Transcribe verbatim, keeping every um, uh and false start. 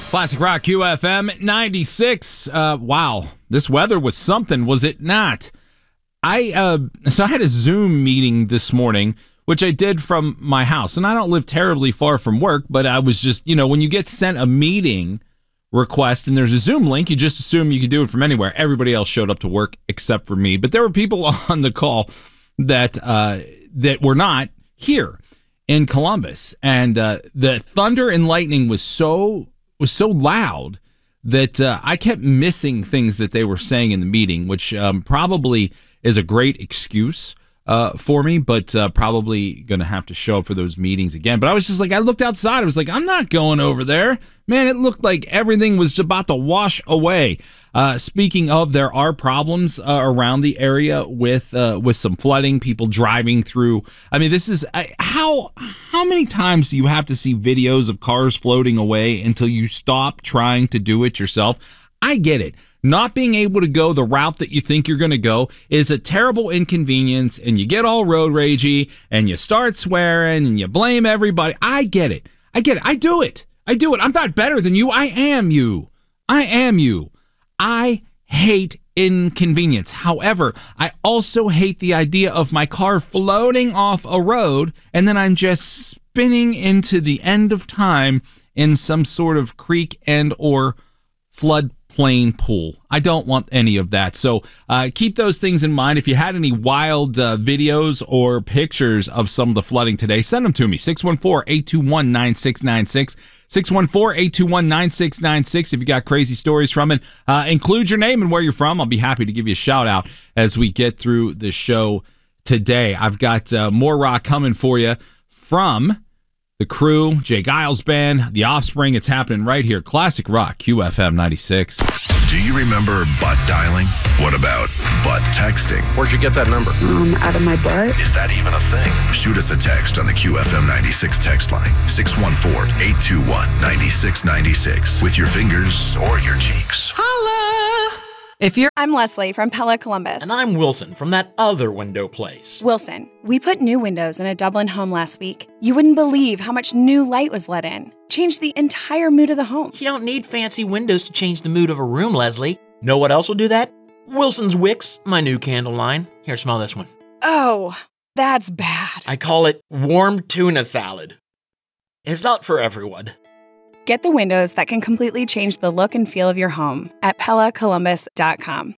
Classic Rock Q F M ninety-six. Uh, wow, this weather was something, was it not? I uh, so I had a Zoom meeting this morning, which I did from my house, and I don't live terribly far from work, but I was just, you know, when you get sent a meeting request and there's a Zoom link, you just assume you can do it from anywhere. Everybody else showed up to work except for me, but there were people on the call that uh, that were not here in Columbus, and uh, the thunder and lightning was so was so loud that uh, I kept missing things that they were saying in the meeting, which um, probably is a great excuse uh, for me, but uh, probably going to have to show up for those meetings again. But I was just like, I looked outside. I was like, I'm not going over there. Man, it looked like everything was about to wash away. Uh, speaking of, there are problems uh, around the area with uh, with some flooding, people driving through. I mean, this is uh, how how many times do you have to see videos of cars floating away until you stop trying to do it yourself? I get it. Not being able to go the route that you think you're going to go is a terrible inconvenience, and you get all road ragey, and you start swearing, and you blame everybody. I get it. I get it. I do it. I do it. I'm not better than you. I am you. I am you. I hate inconvenience. However, I also hate the idea of my car floating off a road and then I'm just spinning into the end of time in some sort of creek and or floodplain pool. I don't want any of that. So uh, keep those things in mind. If you had any wild uh, videos or pictures of some of the flooding today, send them to me. six one four, eight two one, nine six nine six. six one four, eight two one, nine six nine six. If you got crazy stories from it, uh, include your name and where you're from. I'll be happy to give you a shout out as we get through the show today. I've got uh, more rock coming for you from The Crew, Jay Giles Band, The Offspring. It's happening right here. Classic Rock, Q F M ninety-six. Do you remember butt dialing? What about butt texting? Where'd you get that number? Um, out of my butt. Is that even a thing? Shoot us a text on the Q F M ninety-six text line, six one four, eight two one, nine six nine six, with your fingers or your cheeks. Holla! If you're, I'm Leslie from Pella Columbus. And I'm Wilson from that other window place. Wilson, we put new windows in a Dublin home last week. You wouldn't believe how much new light was let in. Changed the entire mood of the home. You don't need fancy windows to change the mood of a room, Leslie. Know what else will do that? Wilson's Wicks, my new candle line. Here, smell this one. Oh, that's bad. I call it warm tuna salad. It's not for everyone. Get the windows that can completely change the look and feel of your home at Pella Columbus dot com.